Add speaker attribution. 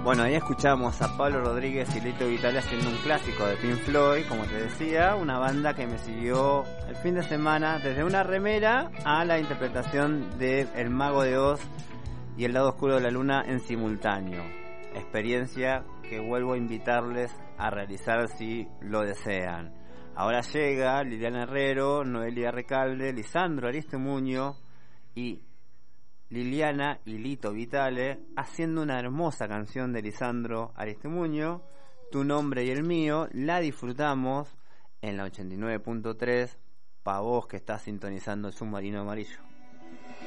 Speaker 1: Bueno, ahí escuchamos a Pablo Rodríguez y Lito Vitale haciendo un clásico de Pink Floyd, como te decía, una banda que me siguió el fin de semana desde una remera a la interpretación de El Mago de Oz y El Lado Oscuro de la Luna en simultáneo. Experiencia que vuelvo a invitarles a realizar si lo desean. Ahora llega Liliana Herrero, Noelia Recalde, Lisandro Aristimuño y Liliana y Lito Vitale haciendo una hermosa canción de Lisandro Aristimuño, Tu nombre y el mío. La disfrutamos en la 89.3 para vos que estás sintonizando el Submarino Amarillo.